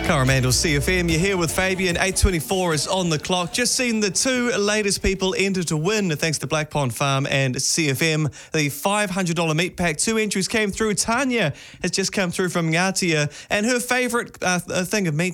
Coromandel CFM, you're here with Fabian. 8:24 is on the clock. Just seen the two latest people enter to win, thanks to Black Pond Farm and CFM. The $500 meat pack. 2 entries came through. Tanya has just come through from Ngatea, and her favourite thing of meat